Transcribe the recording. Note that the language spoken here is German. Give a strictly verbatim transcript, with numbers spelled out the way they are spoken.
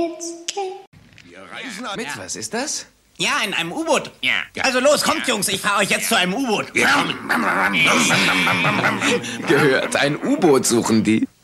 Mit, was ist das? Ja, in einem U-Boot. Ja. Also los, kommt Jungs, ich fahre euch jetzt zu einem U-Boot. Gehört, ein U-Boot suchen die.